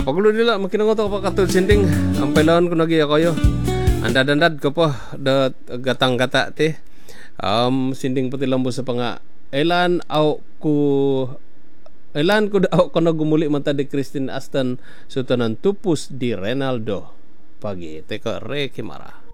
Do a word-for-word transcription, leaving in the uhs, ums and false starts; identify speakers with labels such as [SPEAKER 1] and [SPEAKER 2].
[SPEAKER 1] Pagulo nila makinangot ako pa katul sinding. Ang pailawan ko nagi ako yo. Andad-andad ko po da gatang gata ti. Um sinding pati lambo sa panga. Elan aw ko Elan ko daw ko nagumuli man ta di Christine Aston sutonan tupus di Renaldo. Pagi teko re kimara.